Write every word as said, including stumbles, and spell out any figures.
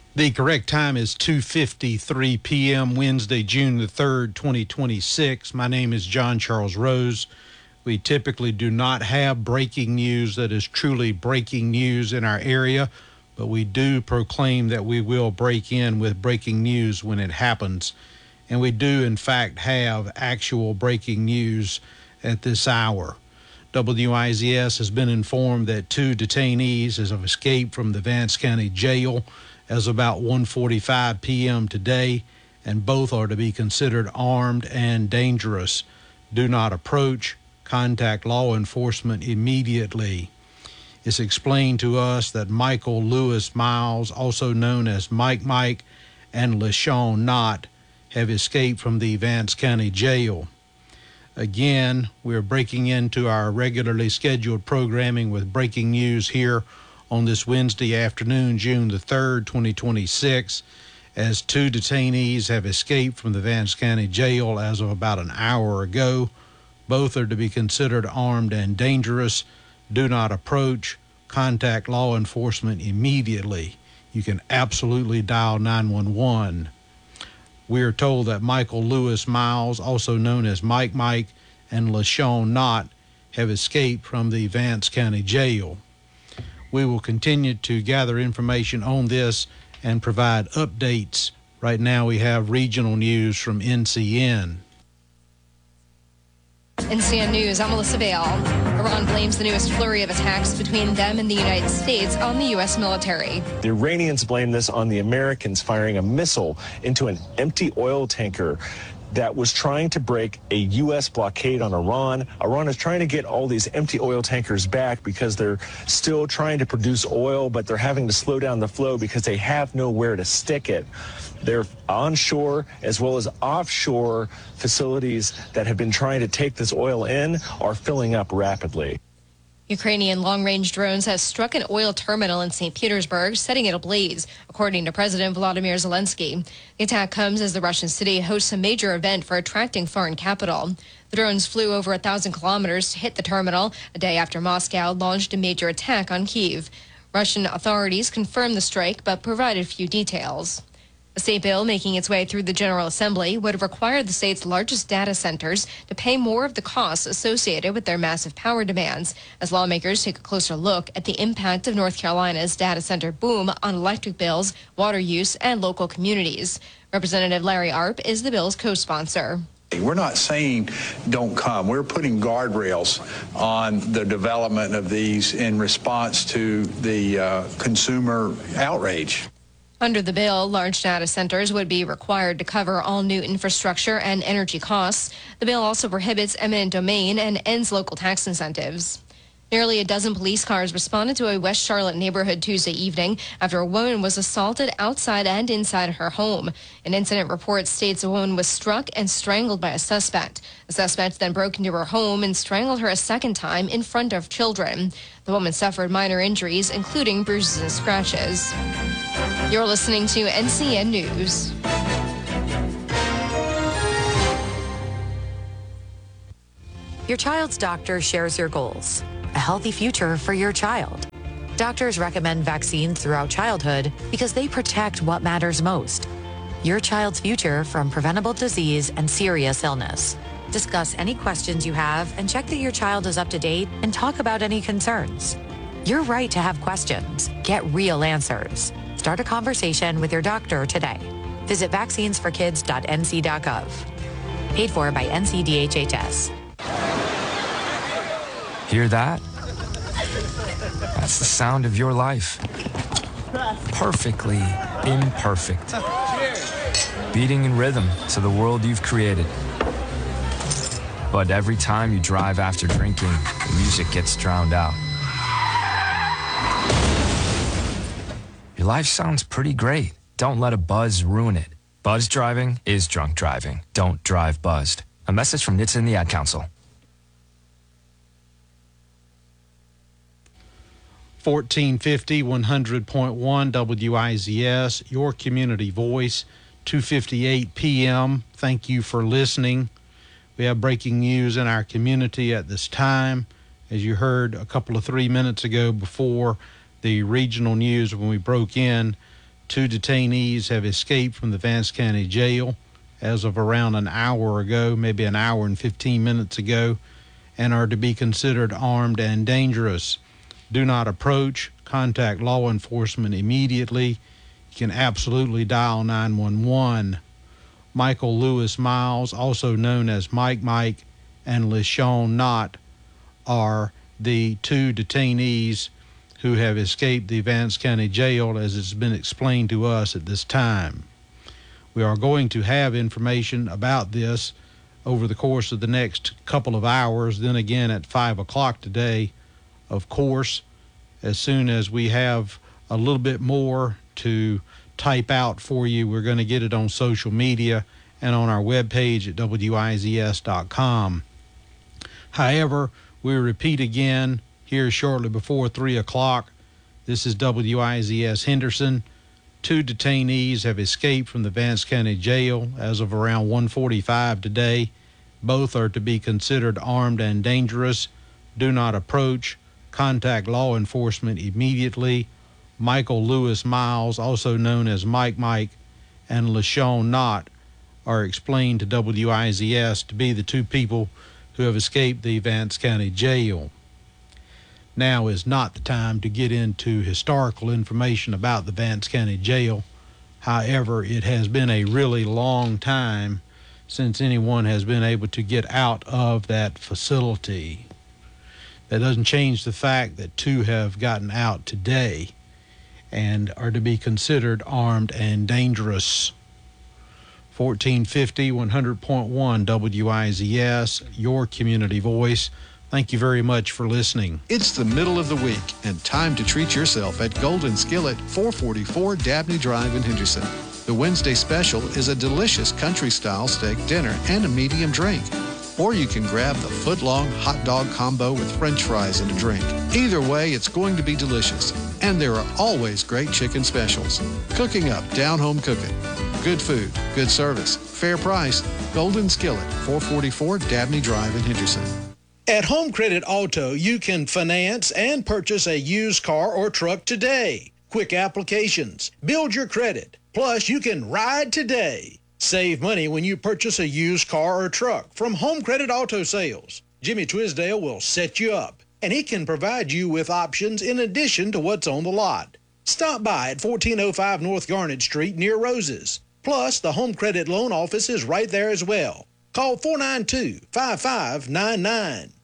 The correct time is two fifty-three p.m. Wednesday, June the third, twenty twenty-six. My name is John Charles Rose. We typically do not have breaking news that is truly breaking news in our area, but we do proclaim that we will break in with breaking news when it happens. And we do, in fact, have actual breaking news at this hour. W I Z S has been informed that two detainees have escaped from the Vance County Jail as of about one forty-five p.m. today, and both are to be considered armed and dangerous. Do not approach. Contact law enforcement immediately. It's explained to us that Michael Lewis Miles, also known as Mike Mike, and LaShawn Knott have escaped from the Vance County Jail. Again, we're breaking into our regularly scheduled programming with breaking news here on this Wednesday afternoon, June the third, twenty twenty-six, as two detainees have escaped from the Vance County Jail as of about an hour ago. Both are to be considered armed and dangerous. Do not approach. Contact law enforcement immediately. You can absolutely dial nine one one. We are told that Michael Lewis Miles, also known as Mike Mike, and LaShawn Knott have escaped from the Vance County Jail. We will continue to gather information on this and provide updates. Right now we have regional news from N C N. N C N News, I'm Melissa Vale. Iran blames the newest flurry of attacks between them and the United States on the U S military. The Iranians blame this on the Americans firing a missile into an empty oil tanker that was trying to break a U S blockade on Iran. Iran is trying to get all these empty oil tankers back because they're still trying to produce oil, but they're having to slow down the flow because they have nowhere to stick it. They're onshore as well as offshore facilities that have been trying to take this oil in are filling up rapidly. Ukrainian long-range drones have struck an oil terminal in Saint Petersburg, setting it ablaze, according to President Volodymyr Zelensky. The attack comes as the Russian city hosts a major event for attracting foreign capital. The drones flew over a thousand kilometers to hit the terminal a day after Moscow launched a major attack on Kyiv. Russian authorities confirmed the strike but provided few details. A state bill making its way through the General Assembly would have required the state's largest data centers to pay more of the costs associated with their massive power demands, as lawmakers take a closer look at the impact of North Carolina's data center boom on electric bills, water use, and local communities. Representative Larry Arp is the bill's co-sponsor. We're not saying don't come. We're putting guardrails on the development of these in response to the uh, consumer outrage. Under the bill, large data centers would be required to cover all new infrastructure and energy costs. The bill also prohibits eminent domain and ends local tax incentives. Nearly a dozen police cars responded to a West Charlotte neighborhood Tuesday evening after a woman was assaulted outside and inside her home. An incident report states a woman was struck and strangled by a suspect. The suspect then broke into her home and strangled her a second time in front of children. The woman suffered minor injuries, including bruises and scratches. You're listening to N C N News. Your child's doctor shares your goals. A healthy future for your child. Doctors recommend vaccines throughout childhood because they protect what matters most. Your child's future from preventable disease and serious illness. Discuss any questions you have and check that your child is up to date and talk about any concerns. Your right to have questions. Get real answers. Start a conversation with your doctor today. Visit vaccines for kids dot n c dot gov. Paid for by N C D H H S. Hear that? That's the sound of your life. Perfectly imperfect. Beating in rhythm to the world you've created. But every time you drive after drinking, the music gets drowned out. Your life sounds pretty great. Don't let a buzz ruin it. Buzz driving is drunk driving. Don't drive buzzed. A message from N H T S A and the Ad Council. fourteen fifty, one hundred point one W I Z S, your community voice, two fifty-eight p.m. Thank you for listening. We have breaking news in our community at this time. As you heard a couple of three minutes ago before the regional news when we broke in Two detainees have escaped from the Vance County Jail as of around an hour ago, maybe an hour and fifteen minutes ago, and are to be considered armed and dangerous. Do not approach. Contact law enforcement immediately. You can absolutely dial nine one one. Michael Lewis Miles, also known as Mike Mike, and LaShawn Knott are the two detainees who have escaped the Vance County Jail, as it's been explained to us at this time. We are going to have information about this over the course of the next couple of hours, then again at five o'clock today. Of course, as soon as we have a little bit more to type out for you, we're going to get it on social media and on our webpage at W I Z S dot com. However, we repeat again here shortly before three o'clock. This is W I Z S Henderson. Two detainees have escaped from the Vance County Jail as of around one forty-five today. Both are to be considered armed and dangerous. Do not approach. Contact law enforcement immediately. Michael Lewis Miles, also known as Mike Mike, and LaShawn Knott are explained to W I Z S to be the two people who have escaped the Vance County Jail. Now is not the time to get into historical information about the Vance County Jail. However, it has been a really long time since anyone has been able to get out of that facility. That doesn't change the fact that two have gotten out today and are to be considered armed and dangerous. fourteen fifty, one hundred point one W I Z S, your community voice. Thank you very much for listening. It's the middle of the week and time to treat yourself at Golden Skillet, four forty-four Dabney Drive in Henderson. The Wednesday special is a delicious country-style steak dinner and a medium drink. Or you can grab the foot-long hot dog combo with french fries and a drink. Either way, it's going to be delicious. And there are always great chicken specials. Cooking up, down-home cooking. Good food, good service, fair price. Golden Skillet, four forty-four Dabney Drive in Henderson. At Home Credit Auto, you can finance and purchase a used car or truck today. Quick applications. Build your credit. Plus, you can ride today. Save money when you purchase a used car or truck from Home Credit Auto Sales. Jimmy Twisdale will set you up, and he can provide you with options in addition to what's on the lot. Stop by at fourteen oh five North Garnet Street near Roses. Plus, the Home Credit Loan Office is right there as well. Call four nine two, five five nine nine.